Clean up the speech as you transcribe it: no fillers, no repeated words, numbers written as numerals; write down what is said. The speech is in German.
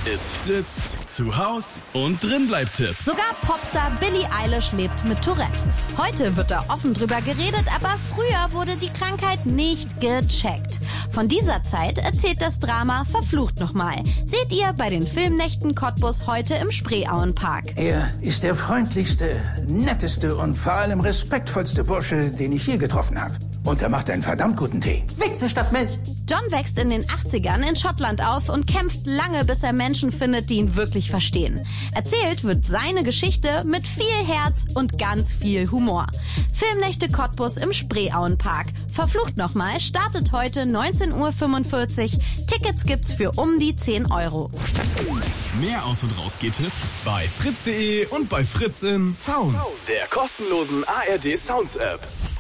It's Fritz, zu Haus und drin bleibt Tipps. Sogar Popstar Billie Eilish lebt mit Tourette. Heute wird da offen drüber geredet, aber früher wurde die Krankheit nicht gecheckt. Von dieser Zeit erzählt das Drama Verflucht nochmal. Seht ihr bei den Filmnächten Cottbus heute im Spreeauenpark. Er ist der freundlichste, netteste und vor allem respektvollste Bursche, den ich je getroffen habe. Und er macht einen verdammt guten Tee. Wichse statt Milch. John wächst in den 80ern in Schottland auf und kämpft lange, bis er Menschen findet, die ihn wirklich verstehen. Erzählt wird seine Geschichte mit viel Herz und ganz viel Humor. Filmnächte Cottbus im Spreeauenpark. Verflucht nochmal startet heute 19:45 Uhr. Tickets gibt's für um die 10 €. Mehr Aus- und Raus-Geht-Tipps bei fritz.de und bei Fritz in Sounds, der kostenlosen ARD Sounds App.